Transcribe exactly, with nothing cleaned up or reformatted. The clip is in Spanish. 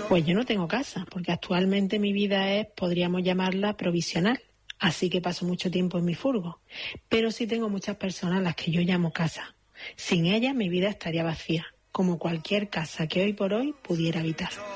Pues yo no tengo casa, porque actualmente mi vida es, podríamos llamarla, provisional. Así que paso mucho tiempo en mi furgo. Pero sí tengo muchas personas a las que yo llamo casa. Sin ellas mi vida estaría vacía, como cualquier casa que hoy por hoy pudiera habitar.